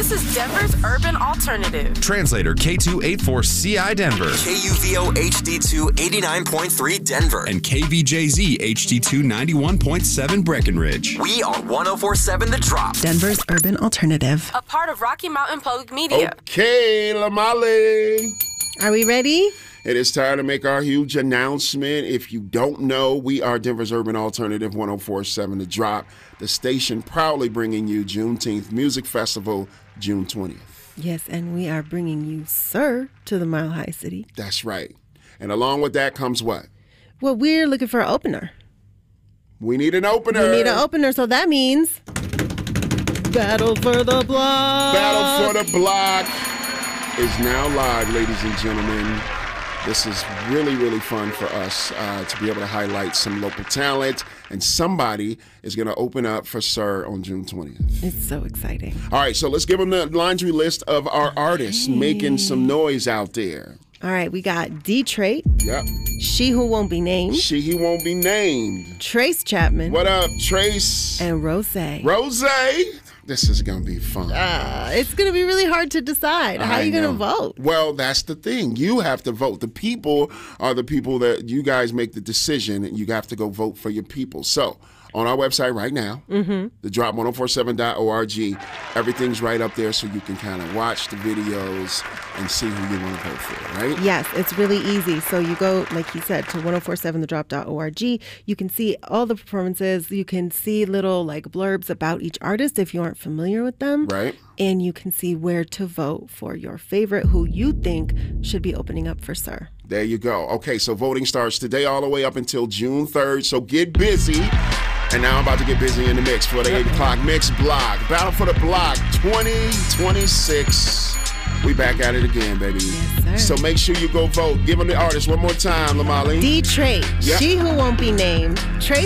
This is Denver's Urban Alternative. Translator K284CI Denver. KUVO HD2 89.3 Denver. And KVJZ HD2 91.7 Breckenridge. We are 104.7 The Drop. Denver's Urban Alternative. A part of Rocky Mountain Public Media. Okay, Lamale. Are we ready? It is time to make our huge announcement. If you don't know, we are Denver's Urban Alternative 104.7 The Drop. The station proudly bringing you Juneteenth Music Festival, June 20th. Yes, and we are bringing you Sir to the Mile High City. That's right. And along with that comes what? Well, we're looking for an opener. We need an opener. So that means Battle for the Block. Battle for the Block is now live, ladies and gentlemen. This is really, really fun for us to be able to highlight some local talent, and somebody is going to open up for Sir on June 20th. It's so exciting. All right, so let's give them the laundry list of our artists making some noise out there. All right, we got D-Trait. Yep. She Who Won't Be Named. She Who Won't Be Named. Trace Chapman. What up, Trace? And Rose. Rose. This is going to be fun. It's going to be really hard to decide. How are you going to vote? Well, that's the thing. You have to vote. The people are the people that you guys make the decision, and you have to go vote for your people. So, on our website right now, thedrop1047.org, everything's right up there so you can kind of watch the videos and see who you want to vote for, right? Yes, it's really easy. So you go, like he said, to 1047thedrop.org. You can see all the performances. You can see little like blurbs about each artist if you aren't familiar with them. Right. And you can see where to vote for your favorite, who you think should be opening up for Sir. There you go. Okay, so voting starts today all the way up until June 3rd. So get busy. And now I'm about to get busy in the mix for the 8 o'clock mix block. Battle for the Block 2026. We back at it again, baby. Yes, sir. So make sure you go vote. Give them the artist one more time, Lamale. D-Trait. Yep. She Who Won't Be Named. Trace